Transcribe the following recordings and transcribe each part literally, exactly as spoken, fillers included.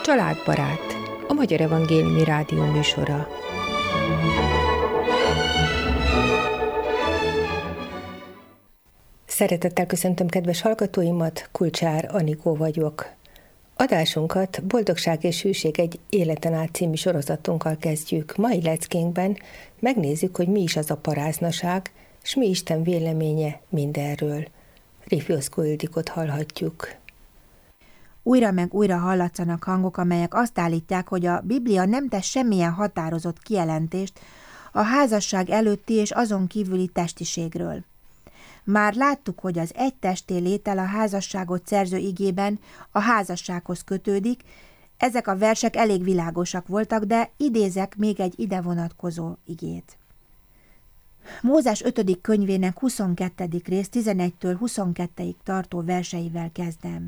Családbarát, a Magyar Evangéliumi Rádió műsora. Szeretettel köszöntöm kedves hallgatóimat, Kulcsár Anikó vagyok. Adásunkat Boldogság és hűség egy életen át című sorozatunkkal kezdjük. Mai leckénkben megnézzük, hogy mi is az a paráznaság, és mi Isten véleménye mindenről. Rifioszkó Ildikót hallhatjuk. Újra meg újra hallatszanak hangok, amelyek azt állítják, hogy a Biblia nem tesz semmilyen határozott kijelentést a házasság előtti és azon kívüli testiségről. Már láttuk, hogy az egy testé létel a házasságot szerző igében a házassághoz kötődik, ezek a versek elég világosak voltak, de idézek még egy ide vonatkozó igét. Mózes ötödik könyvének huszonkettedik rész tizenegytől huszonkettőig tartó verseivel kezdem.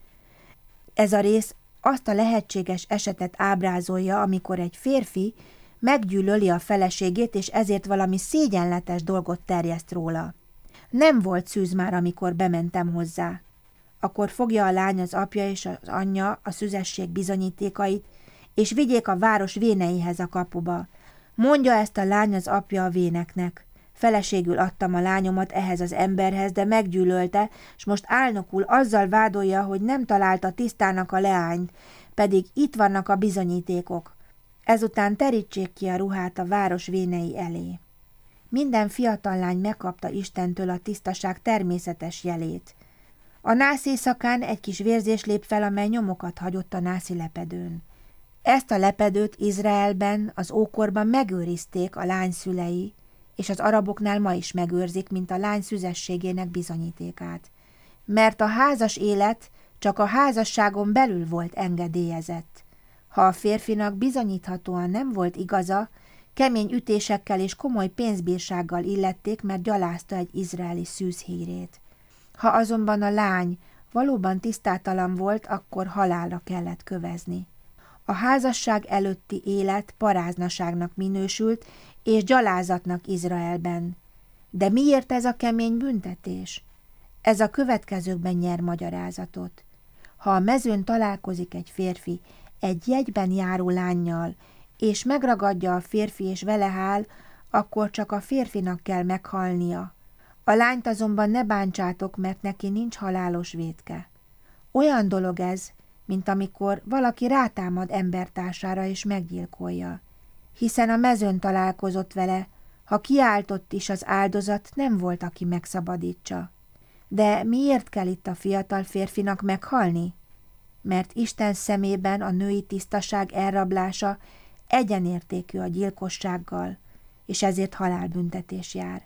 Ez a rész azt a lehetséges esetet ábrázolja, amikor egy férfi meggyűlöli a feleségét, és ezért valami szégyenletes dolgot terjeszt róla. Nem volt szűz már, amikor bementem hozzá. Akkor fogja a lány, az apja és az anyja a szüzesség bizonyítékait, és vigyék a város véneihez a kapuba. Mondja ezt a lány az apja a véneknek. Feleségül adtam a lányomat ehhez az emberhez, de meggyűlölte, és most álnokul azzal vádolja, hogy nem találta tisztának a leányt, pedig itt vannak a bizonyítékok. Ezután terítsék ki a ruhát a város vénei elé. Minden fiatal lány megkapta Istentől a tisztaság természetes jelét. A nász éjszakán egy kis vérzés lép fel, amely nyomokat hagyott a nászi lepedőn. Ezt a lepedőt Izraelben, az ókorban megőrizték a lány szülei, és az araboknál ma is megőrzik, mint a lány szüzességének bizonyítékát. Mert a házas élet csak a házasságon belül volt engedélyezett. Ha a férfinak bizonyíthatóan nem volt igaza, kemény ütésekkel és komoly pénzbírsággal illették, mert gyalázta egy izraeli szűzhírét. Ha azonban a lány valóban tisztátalan volt, akkor halálra kellett kövezni. A házasság előtti élet paráznaságnak minősült, és gyalázatnak Izraelben. De miért ez a kemény büntetés? Ez a következőkben nyer magyarázatot. Ha a mezőn találkozik egy férfi egy jegyben járó lánnyal, és megragadja a férfi és vele hál, akkor csak a férfinak kell meghalnia. A lányt azonban ne bántsátok, mert neki nincs halálos vétke. Olyan dolog ez, mint amikor valaki rátámad embertársára és meggyilkolja. Hiszen a mezőn találkozott vele, ha kiáltott is az áldozat, nem volt, aki megszabadítsa. De miért kell itt a fiatal férfinak meghalni? Mert Isten szemében a női tisztaság elrablása egyenértékű a gyilkossággal, és ezért halálbüntetés jár.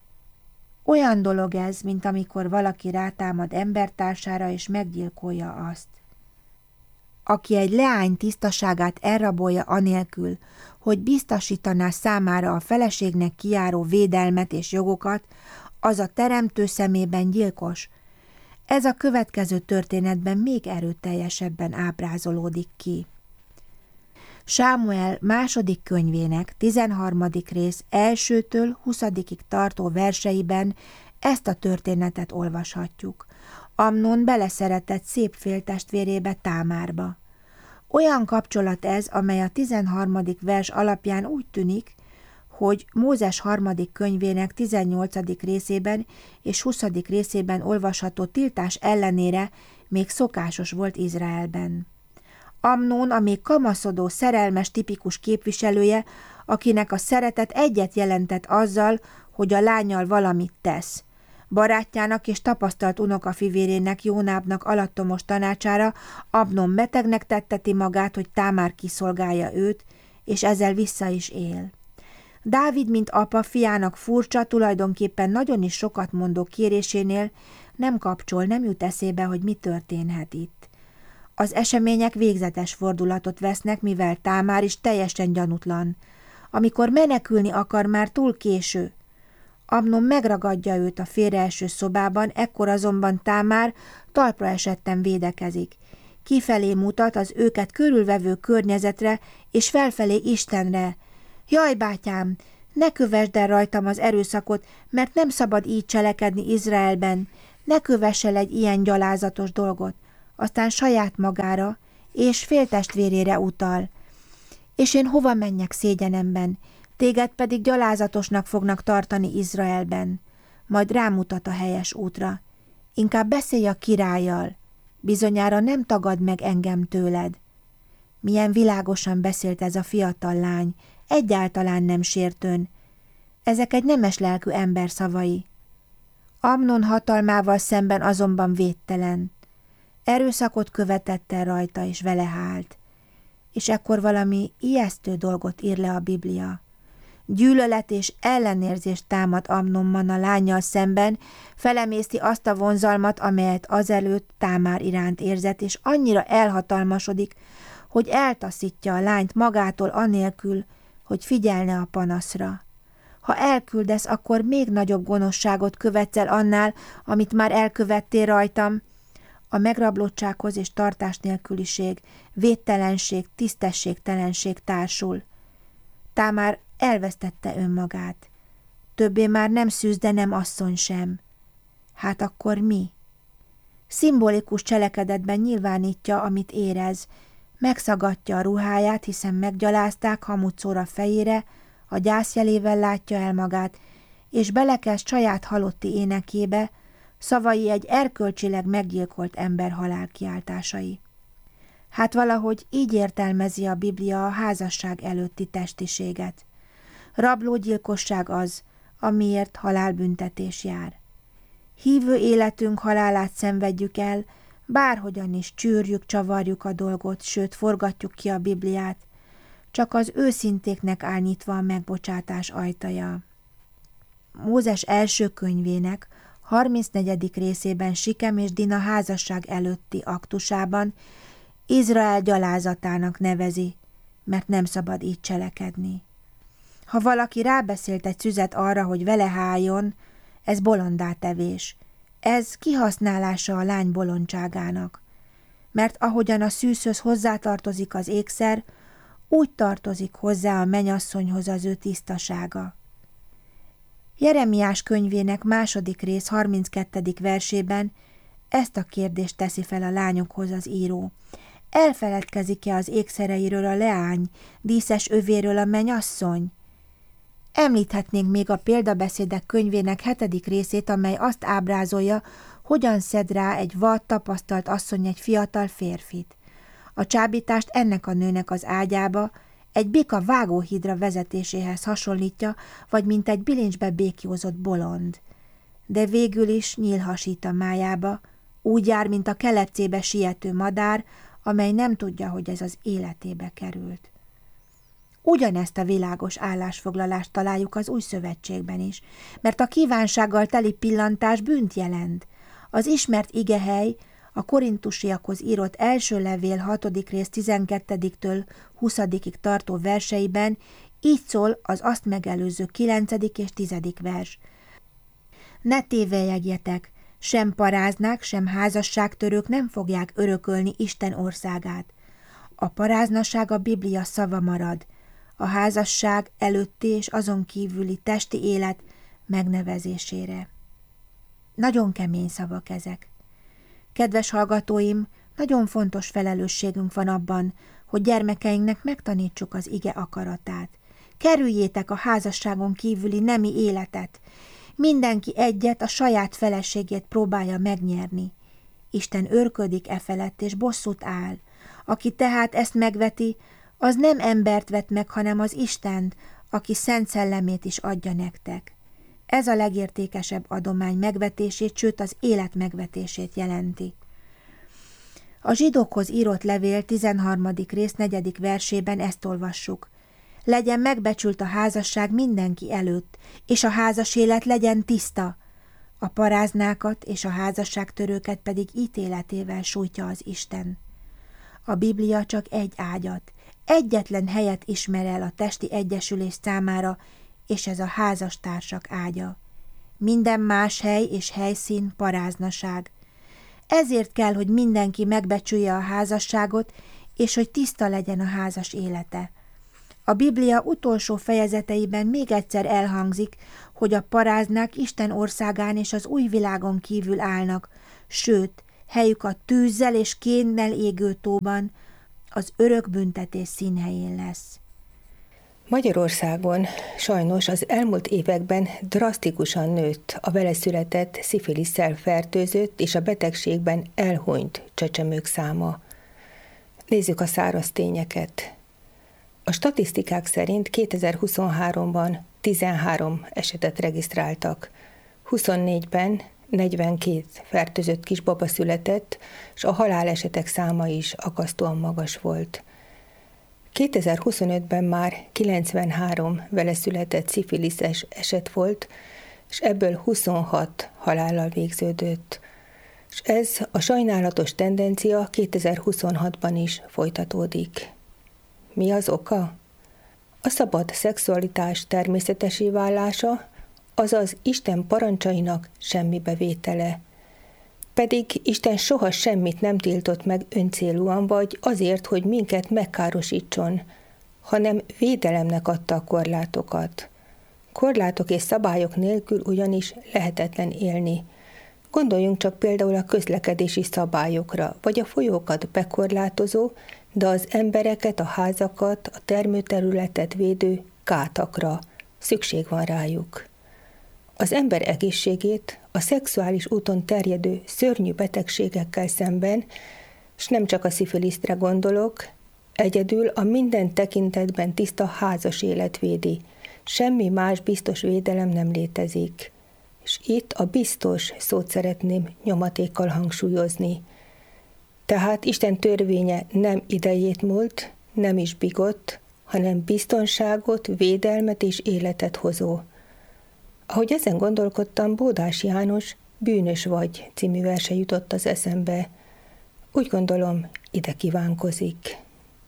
Olyan dolog ez, mint amikor valaki rátámad embertársára és meggyilkolja azt. Aki egy leány tisztaságát elrabolja anélkül, hogy biztosítaná számára a feleségnek kijáró védelmet és jogokat, az a teremtő szemében gyilkos. Ez a következő történetben még erőteljesebben ábrázolódik ki. Sámuel második könyvének tizenharmadik rész elsőtől huszadikig tartó verseiben ezt a történetet olvashatjuk. Amnon beleszeretett szép féltestvérébe, Támárba. Olyan kapcsolat ez, amely a tizenharmadik vers alapján úgy tűnik, hogy Mózes harmadik könyvének tizennyolcadik részében és huszadik részében olvasható tiltás ellenére még szokásos volt Izraelben. Amnón a még kamaszodó, szerelmes tipikus képviselője, akinek a szeretet egyet jelentett azzal, hogy a lánnyal valamit tesz. Barátjának és tapasztalt unokafivérének, Jónábnak alattomos tanácsára Amnon betegnek tetteti magát, hogy Támár kiszolgálja őt, és ezzel vissza is él. Dávid, mint apa, fiának furcsa, tulajdonképpen nagyon is sokat mondó kérésénél nem kapcsol, nem jut eszébe, hogy mi történhet itt. Az események végzetes fordulatot vesznek, mivel Támár is teljesen gyanútlan. Amikor menekülni akar, már túl késő. Amnon megragadja őt a félreeső szobában, ekkor azonban Támár talpra esetten védekezik. Kifelé mutat az őket körülvevő környezetre, és felfelé Istenre. Jaj, bátyám, ne kövesd el rajtam az erőszakot, mert nem szabad így cselekedni Izraelben. Ne kövess el egy ilyen gyalázatos dolgot. Aztán saját magára, és féltestvérére utal. És én hova menjek szégyenemben, téged pedig gyalázatosnak fognak tartani Izraelben. Majd rámutat a helyes útra. Inkább beszélj a királlyal, bizonyára nem tagad meg engem tőled. Milyen világosan beszélt ez a fiatal lány, egyáltalán nem sértőn. Ezek egy nemes lelkű ember szavai. Amnon hatalmával szemben azonban védtelen. Erőszakot követett el rajta, és vele hált. És ekkor valami ijesztő dolgot ír le a Biblia. Gyűlölet és ellenérzést támad Amnonban a lánnyal szemben, felemészti azt a vonzalmat, amelyet azelőtt Támár iránt érzett, és annyira elhatalmasodik, hogy eltaszítja a lányt magától anélkül, hogy figyelne a panaszra. Ha elküldesz, akkor még nagyobb gonoszságot követsz el annál, amit már elkövettél rajtam. A megrablottsághoz és tartás nélküliség, védtelenség, tisztességtelenség társul. Támár elvesztette önmagát. Többé már nem szűz, de nem asszony sem. Hát akkor mi? Szimbolikus cselekedetben nyilvánítja, amit érez. Megszagatja a ruháját, hiszen meggyalázták, hamut szór a fejére, a gyászjelével látja el magát, és belekezd saját halotti énekébe, szavai egy erkölcsileg meggyilkolt ember halálkiáltásai. Hát valahogy így értelmezi a Biblia a házasság előtti testiséget. Rablógyilkosság az, amiért halálbüntetés jár. Hívő életünk halálát szenvedjük el, bárhogyan is csűrjük, csavarjuk a dolgot, sőt forgatjuk ki a Bibliát, csak az őszintéknek áll nyitva a megbocsátás ajtaja. Mózes első könyvének harmincnegyedik részében Sikem és Dina házasság előtti aktusában Izrael gyalázatának nevezi, mert nem szabad így cselekedni. Ha valaki rábeszélt egy szüzet arra, hogy vele háljon, ez bolondátevés. Ez kihasználása a lány bolondságának. Mert ahogyan a szűzhöz hozzátartozik az ékszer, úgy tartozik hozzá a mennyasszonyhoz az ő tisztasága. Jeremiás könyvének második rész harminckettedik versében ezt a kérdést teszi fel a lányokhoz az író. Elfeledkezik-e az ékszereiről a leány, díszes övéről a mennyasszony? Említhetnénk még a példabeszédek könyvének hetedik részét, amely azt ábrázolja, hogyan szed rá egy vad tapasztalt asszony egy fiatal férfit. A csábítást ennek a nőnek az ágyába, egy bika vágóhídra vezetéséhez hasonlítja, vagy mint egy bilincsbe békjózott bolond. De végül is nyílhasít a májába, úgy jár, mint a kelepcébe siető madár, amely nem tudja, hogy ez az életébe került. Ugyanezt a világos állásfoglalást találjuk az Új Szövetségben is, mert a kívánsággal teli pillantás bűnt jelent. Az ismert igehely a korintusiakhoz írott első levél hatodik rész tizenkettediktől huszadikig tartó verseiben így szól az azt megelőző kilencedik és tizedik vers. Ne tévelyegjetek, sem paráznák, sem házasságtörők nem fogják örökölni Isten országát. A paráznaság a Biblia szava marad, a házasság előtti és azon kívüli testi élet megnevezésére. Nagyon kemény szavak ezek. Kedves hallgatóim, nagyon fontos felelősségünk van abban, hogy gyermekeinknek megtanítsuk az ige akaratát. Kerüljétek a házasságon kívüli nemi életet. Mindenki egyet, a saját feleségét próbálja megnyerni. Isten őrködik e felett és bosszút áll. Aki tehát ezt megveti, az nem embert vet meg, hanem az Istent, aki szent szellemét is adja nektek. Ez a legértékesebb adomány megvetését, sőt az élet megvetését jelenti. A zsidókhoz írott levél tizenharmadik rész negyedik versében ezt olvassuk. Legyen megbecsült a házasság mindenki előtt, és a házas élet legyen tiszta. A paráznákat és a házasságtörőket pedig ítéletével sújtja az Isten. A Biblia csak egy ágyat, egyetlen helyet ismer el a testi egyesülés számára, és ez a házastársak ágya. Minden más hely és helyszín paráznaság. Ezért kell, hogy mindenki megbecsülje a házasságot, és hogy tiszta legyen a házas élete. A Biblia utolsó fejezeteiben még egyszer elhangzik, hogy a paráznák Isten országán és az új világon kívül állnak, sőt, helyük a tűzzel és kénnel égő tóban, az örök büntetés színhelyén lesz. Magyarországon sajnos az elmúlt években drasztikusan nőtt a vele született szifilisszel fertőzött és a betegségben elhunyt csecsemők száma. Nézzük a száraz tényeket. A statisztikák szerint kétezer-huszonháromban tizenhárom esetet regisztráltak, huszonnégyben negyvenkét fertőzött kisbaba született, és a halálesetek száma is akasztóan magas volt. kétezer-huszonötben már kilencvenhárom vele született szifiliszes eset volt, és ebből huszonhat halállal végződött. És ez a sajnálatos tendencia kétezer-huszonhatban is folytatódik. Mi az oka? A szabad szexualitás természetessé válása, azaz Isten parancsainak semmibevétele. Pedig Isten soha semmit nem tiltott meg öncélúan, vagy azért, hogy minket megkárosítson, hanem védelemnek adta a korlátokat. Korlátok és szabályok nélkül ugyanis lehetetlen élni. Gondoljunk csak például a közlekedési szabályokra, vagy a folyókat bekorlátozó, de az embereket, a házakat, a termőterületet védő gátakra. Szükség van rájuk. Az ember egészségét a szexuális úton terjedő szörnyű betegségekkel szemben, s nem csak a szifilisztre gondolok, egyedül a minden tekintetben tiszta házas élet védi. Semmi más biztos védelem nem létezik. És itt a biztos szót szeretném nyomatékkal hangsúlyozni. Tehát Isten törvénye nem idejét múlt, nem is bigott, hanem biztonságot, védelmet és életet hozó. Ahogy ezen gondolkodtam, Bódás János Bűnös vagy című verse jutott az eszembe. Úgy gondolom, ide kívánkozik.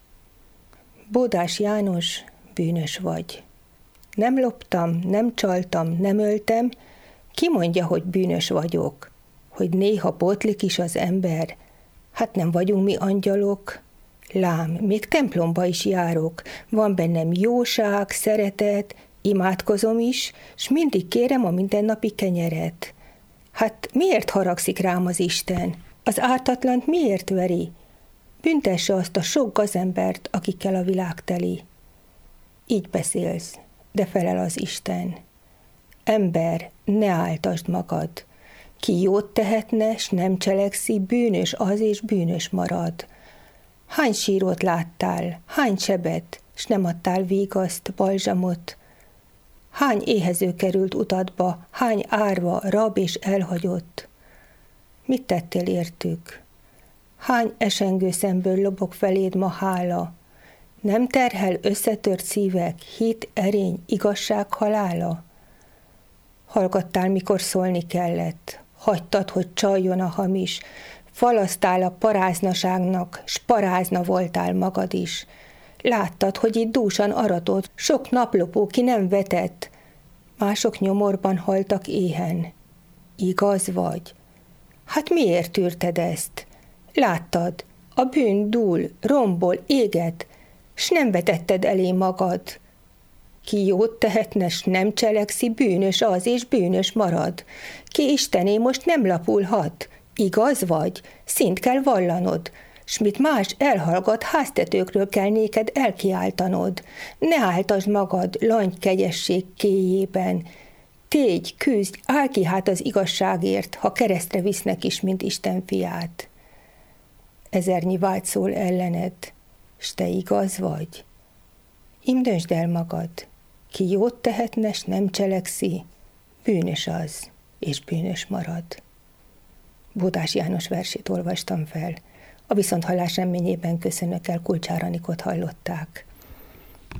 Bódás János, bűnös vagy. Nem loptam, nem csaltam, nem öltem, ki mondja, hogy bűnös vagyok? Hogy néha botlik is az ember? Hát nem vagyunk mi angyalok? Lám, még templomba is járok, van bennem jóság, szeretet, imádkozom is, s mindig kérem a mindennapi kenyeret. Hát miért haragszik rám az Isten? Az ártatlant miért veri? Büntesse azt a sok gazembert, akikkel a világ teli. Így beszélsz, de felel az Isten. Ember, ne áltasd magad. Ki jót tehetne, s nem cselekszi, bűnös az és bűnös marad. Hány sírót láttál, hány sebet, s nem adtál vigaszt, balzsamot? Hány éhező került utadba, hány árva, rab és elhagyott? Mit tettél értük? Hány esengő szemből lobog feléd ma hála? Nem terhel összetört szívek, hit, erény, igazság halála? Hallgattál, mikor szólni kellett, hagytad, hogy csaljon a hamis, falasztál a paráznaságnak, s parázna voltál magad is. Láttad, hogy itt dúsan aratott, sok naplopó ki nem vetett, mások nyomorban haltak éhen. Igaz vagy? Hát miért tűrted ezt? Láttad, a bűn dúl, rombol, éget, s nem vetetted elé magad. Ki jót tehetne, s nem cselekszi, bűnös az, és bűnös marad. Ki Istené most nem lapulhat? Igaz vagy? Szint kell vallanod, s mit más elhallgat, háztetőkről kell néked elkiáltanod. Ne áltasd magad langy kegyesség kéjében. Tégy, küzdj, állj ki hát az igazságért, ha keresztre visznek is, mint Isten fiát. Ezernyi vágy szól ellened, s te igaz vagy? Ím döntsd el magad, ki jót tehetne, s nem cselekszi, bűnös az, és bűnös marad. Bódás János versét olvastam fel. A viszonthallás reményében köszönök el, Kulcsár Anikót hallották.